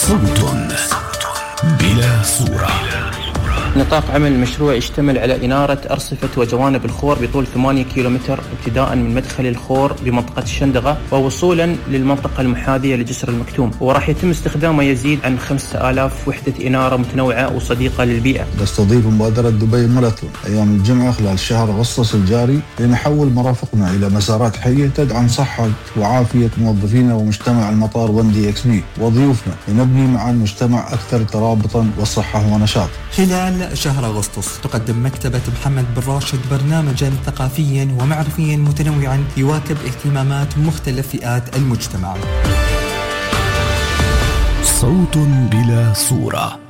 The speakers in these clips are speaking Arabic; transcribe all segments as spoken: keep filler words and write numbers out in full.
صوت بلا صورة. نطاق عمل المشروع يشتمل على إنارة أرصفة وجوانب الخور بطول ثمانية كيلومتر ابتداء من مدخل الخور بمنطقة الشندقة ووصولا للمنطقة المحاذية لجسر المكتوم، وراح يتم استخدام ما يزيد عن خمسة آلاف وحدة إنارة متنوعة وصديقة للبيئة. نستضيف مبادرة دبي ماراثون أيام الجمعة خلال شهر أغسطس الجاري لنحول مرافقنا إلى مسارات حية تدعم صحة وعافية موظفينا ومجتمع المطار وندي إكس بي وضيوفنا، لنبني معا مجتمع أكثر ترابطا وصحة ونشاط. خلال شهر أغسطس تقدم مكتبة محمد بن راشد برنامجا ثقافيا ومعرفيا متنوعا يواكب اهتمامات مختلف فئات المجتمع. صوت بلا صورة.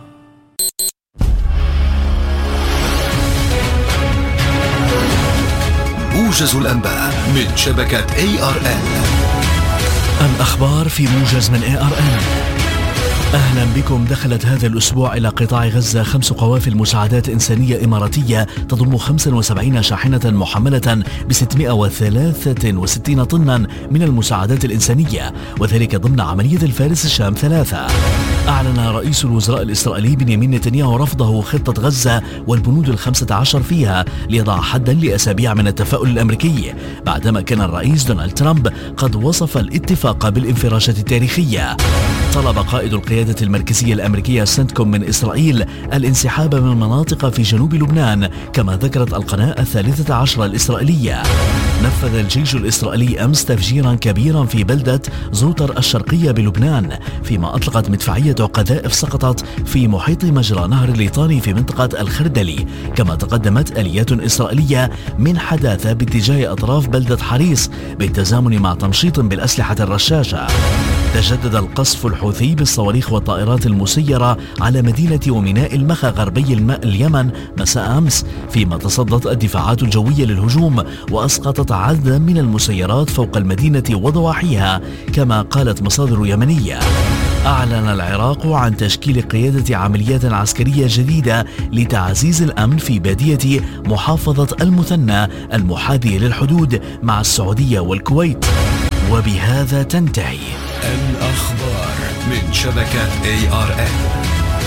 موجز الأنباء من شبكة إيه آر إن. الأخبار في موجز من إيه آر إن. أهلا بكم. دخلت هذا الأسبوع إلى قطاع غزة خمس قوافل مساعدات إنسانية إماراتية تضم خمسة وسبعين شاحنة محملة ب ستمائة وثلاثة وستين طنا من المساعدات الإنسانية، وذلك ضمن عملية الفارس الشام ثلاثة. أعلن رئيس الوزراء الإسرائيلي بنيامين نتنياهو رفضه خطة غزة والبنود الخمسة عشر فيها ليضع حدا لأسابيع من التفاؤل الأمريكي، بعدما كان الرئيس دونالد ترامب قد وصف الاتفاق بالانفراشة التاريخية. طلب قائد القيادة المركزية الأمريكية سنتكوم من إسرائيل الانسحاب من مناطق في جنوب لبنان، كما ذكرت القناة الثالثة عشر الإسرائيلية. نفذ الجيش الإسرائيلي أمس تفجيرا كبيرا في بلدة زوتر الشرقية بلبنان، فيما أطلقت مدفعية قذائف سقطت في محيط مجرى نهر الليطاني في منطقة الخردلي، كما تقدمت آليات إسرائيلية من حداثة باتجاه أطراف بلدة حريص بالتزامن مع تمشيط بالأسلحة الرشاشة. تجدد القصف الحوثي بالصواريخ والطائرات المسيرة على مدينة وميناء المخا غربي الماء اليمن مساء أمس، فيما تصدت الدفاعات الجوية للهجوم وأسقطت عددا من المسيرات فوق المدينة وضواحيها، كما قالت مصادر يمنية. أعلن العراق عن تشكيل قيادة عمليات عسكرية جديدة لتعزيز الأمن في بادية محافظة المثنى المحاذية للحدود مع السعودية والكويت. وبهذا تنتهي الأخبار من شبكة إيه آر إن.